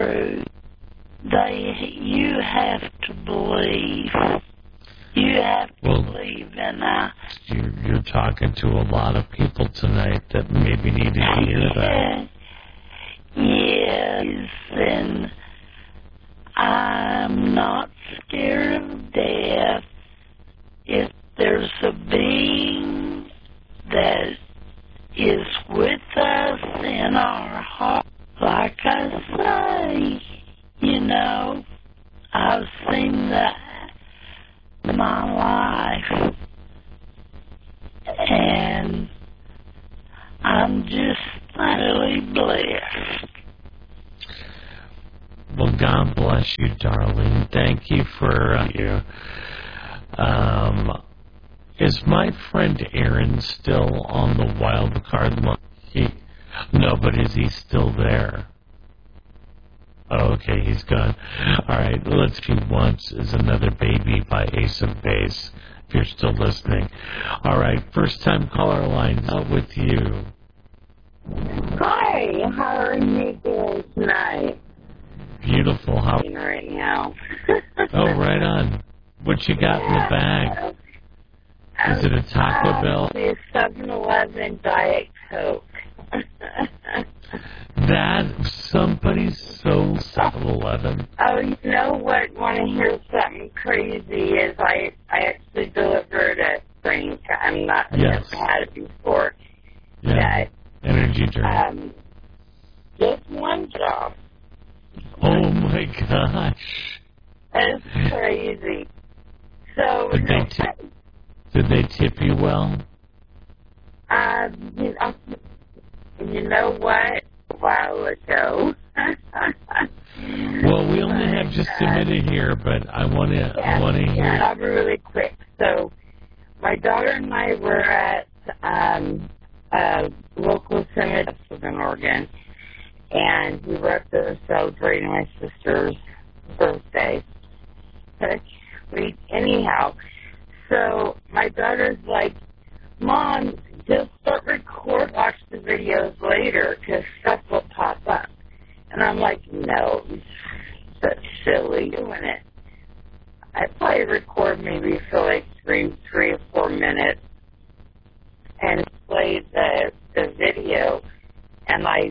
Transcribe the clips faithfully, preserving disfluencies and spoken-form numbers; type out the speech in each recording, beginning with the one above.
true. They, you have to believe. You have to well, believe, and I. You're, you're talking to a lot of people tonight that maybe need to hear that. Yes, and I'm not scared of death. If there's a being that is with us in our heart, like I say, you know, I've seen that in my life, and I'm just really blessed. Well, God bless you, darling. Thank you for uh, you. Um, is my friend Aaron still on the wild card line? He, no, but is he still there? Oh, okay, he's gone. All right, let's see. Once is Another Baby by Ace of Base, if you're still listening. All right, first time caller line out with you. Hi, how are you doing tonight? Beautiful. How right now? Oh, right on. What you got in the bag? Is it a Taco um, Bell? It's seven eleven Diet Coke. That, somebody's so seven eleven. Oh, you know what? Want to hear something crazy? Is I I actually delivered a drink. I'm not. Yes. I've never had it before. Yeah. That, Energy drink. um, just one job. Oh my gosh. It's crazy. So Did they tip? Did they tip you well? Um, you know, you know what? A while ago. Well, we only have just a minute here, but I want to. Yeah, I want to hear. Yeah, I'll be really quick. So, my daughter and I were at um, a local cemetery in Oregon, and we were up there celebrating my sister's birthday. we, anyhow, so my daughter's like, Mom, just start record, watch the videos later, because stuff will pop up. And I'm like, no, that's silly doing it. I probably record maybe for like three, three or four minutes and play the the video, and I,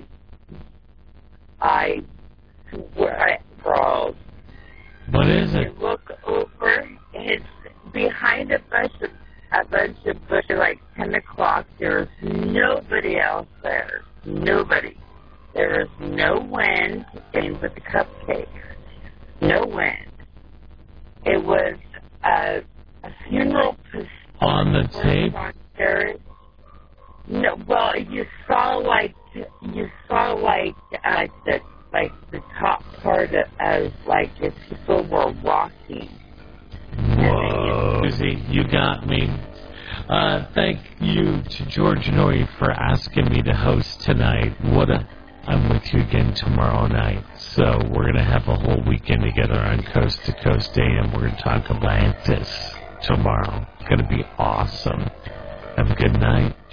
I, I crawled. What is it? I look over, it's behind a bunch of a bunch of bushes, like ten o'clock. There's nobody else there. Nobody. There was no wind, and with the cupcakes. No wind. It was a, a funeral on the tape. There, no, well, you saw like you saw like uh, the like the top part of, of like if people were walking. Whoa, Susie, you got me. Uh, thank you to George Norrie for asking me to host tonight. What a, I'm with you again tomorrow night. So we're going to have a whole weekend together on Coast to Coast A M. We're going to talk Atlantis tomorrow. It's going to be awesome. Have a good night.